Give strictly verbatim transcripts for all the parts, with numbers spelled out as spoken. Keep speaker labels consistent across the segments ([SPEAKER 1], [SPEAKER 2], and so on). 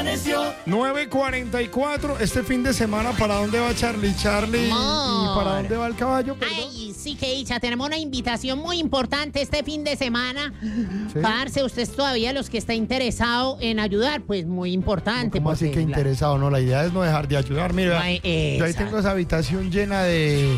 [SPEAKER 1] amaneció.
[SPEAKER 2] nueve cuarenta y cuatro, este fin de semana, ¿para dónde va Charlie? Charlie, ¿y para dónde va el caballo? Perdón.
[SPEAKER 3] Ay, sí que dicha, tenemos una invitación muy importante este fin de semana.
[SPEAKER 2] ¿Sí?
[SPEAKER 3] Parce, usted es todavía los que está interesado en ayudar, pues muy importante.
[SPEAKER 2] ¿Cómo así
[SPEAKER 3] porque
[SPEAKER 2] que
[SPEAKER 3] la-
[SPEAKER 2] interesado? No, la idea es no dejar de ayudar. Mira,
[SPEAKER 3] Ay,
[SPEAKER 2] yo ahí
[SPEAKER 3] esa.
[SPEAKER 2] tengo esa habitación llena de,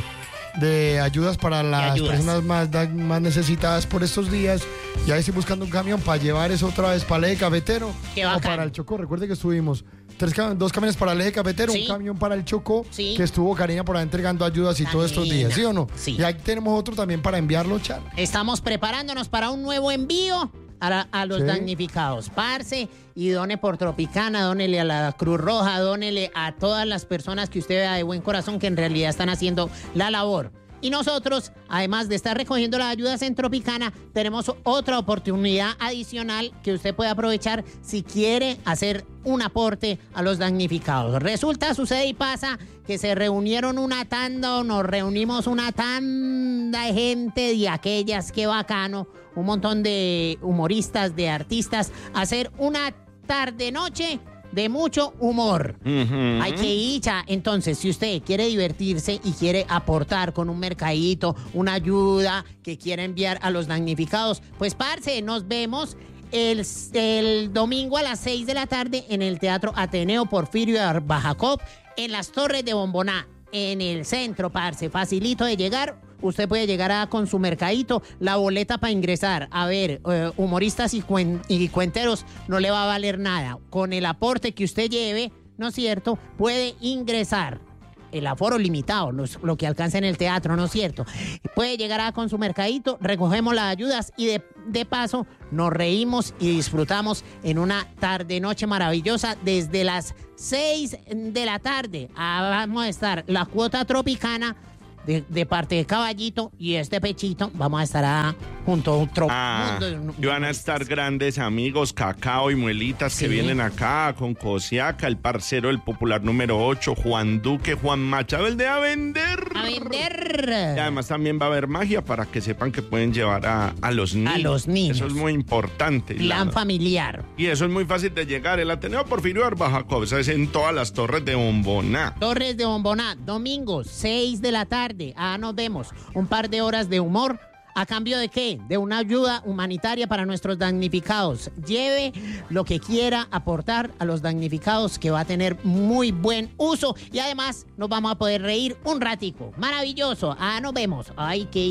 [SPEAKER 2] de ayudas para las
[SPEAKER 3] ayudas.
[SPEAKER 2] personas más, da- más necesitadas por estos días. Y ahí estoy buscando un camión para llevar eso otra vez para el eje cafetero
[SPEAKER 3] Qué
[SPEAKER 2] o
[SPEAKER 3] bacán.
[SPEAKER 2] para el Chocó. Recuerde que estuvimos tres, cam- dos camiones para el eje cafetero,
[SPEAKER 3] Sí.
[SPEAKER 2] un camión para el Chocó,
[SPEAKER 3] Sí.
[SPEAKER 2] que estuvo Karina por ahí entregando ayudas y
[SPEAKER 3] Tan
[SPEAKER 2] todos estos días,
[SPEAKER 3] linda.
[SPEAKER 2] ¿sí o no?
[SPEAKER 3] Sí.
[SPEAKER 2] Y ahí tenemos otro también para enviarlo, Charlie.
[SPEAKER 3] Estamos preparándonos para un nuevo envío a, a los
[SPEAKER 2] Sí.
[SPEAKER 3] damnificados. Parce y done por Tropicana, dónele a la Cruz Roja, dónele a todas las personas que usted vea de buen corazón que en realidad están haciendo la labor. Y nosotros, además de estar recogiendo las ayudas en Tropicana, tenemos otra oportunidad adicional que usted puede aprovechar si quiere hacer un aporte a los damnificados. Resulta, sucede y pasa que se reunieron una tanda o nos reunimos una tanda de gente de aquellas, qué bacano, un montón de humoristas, de artistas, a hacer una tarde-noche de mucho humor.
[SPEAKER 4] Ujú.
[SPEAKER 3] Hay que ir, cha. Entonces, si usted quiere divertirse y quiere aportar con un mercadito, una ayuda que quiere enviar a los damnificados, pues parce, nos vemos el, el domingo a las seis de la tarde en el Teatro Ateneo Porfirio Bajacop, en las Torres de Bomboná, en el centro, parce, facilito de llegar. Usted puede llegar a, con su mercadito, la boleta para ingresar. A ver, eh, humoristas y, cuen- y cuenteros no le va a valer nada. Con el aporte que usted lleve, ¿no es cierto?, puede ingresar. El aforo limitado, no es lo que alcanza en el teatro, ¿no es cierto? Puede llegar a, con su mercadito, recogemos las ayudas y de, de paso nos reímos y disfrutamos en una tarde-noche maravillosa desde las seis de la tarde. Ah, vamos a estar la cuota tropicana de, de parte de Caballito y este Pechito. Vamos a estar a, junto a otro
[SPEAKER 4] Ah,
[SPEAKER 3] mundo.
[SPEAKER 4] y van a estar grandes amigos, Cacao y Muelitas, que
[SPEAKER 3] Sí.
[SPEAKER 4] vienen acá con Cosiaca, el parcero del popular número ocho, Juan Duque, Juan Machado, el de A Vender.
[SPEAKER 3] A
[SPEAKER 4] Y
[SPEAKER 3] vender.
[SPEAKER 4] además también va a haber magia para que sepan que pueden llevar a, a los niños.
[SPEAKER 3] los niños.
[SPEAKER 4] Eso es muy importante.
[SPEAKER 3] Plan
[SPEAKER 4] La-
[SPEAKER 3] familiar.
[SPEAKER 4] Y eso es muy fácil de llegar. El Ateneo Porfirio Arbajacó, eso es en todas las torres de Bomboná.
[SPEAKER 3] Torres de Bomboná, domingo, seis de la tarde. Ah, nos vemos. Un par de horas de humor. ¿A cambio de qué? De una ayuda humanitaria para nuestros damnificados. Lleve lo que quiera aportar a los damnificados, que va a tener muy buen uso. Y además nos vamos a poder reír un ratico. Maravilloso. Ah, nos vemos. ¡Ay, qué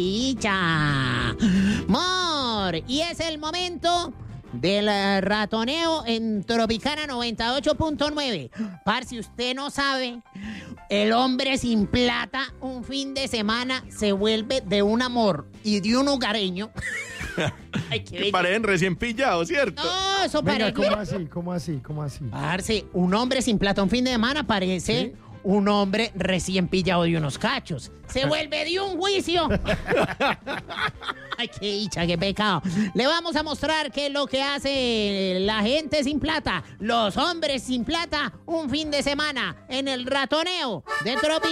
[SPEAKER 3] dicha! ¡Mor! Y es el momento del eh, ratoneo en Tropicana noventa y ocho punto nueve. Par, si usted no sabe, el hombre sin plata un fin de semana se vuelve de un amor y de un hogareño. Ay, qué
[SPEAKER 4] Que
[SPEAKER 3] bello.
[SPEAKER 4] parecen recién pillados, ¿cierto?
[SPEAKER 3] No, eso
[SPEAKER 2] Venga,
[SPEAKER 3] parece.
[SPEAKER 2] ¿cómo así? ¿Cómo así? ¿Cómo así?
[SPEAKER 3] Parce, un hombre sin plata un fin de semana parece
[SPEAKER 2] ¿Sí?
[SPEAKER 3] un hombre recién pillado de unos cachos. Se vuelve de un juicio. Ay, qué dicha, qué pecado. Le vamos a mostrar qué es lo que hace la gente sin plata, los hombres sin plata, un fin de semana en el ratoneo de Tropi.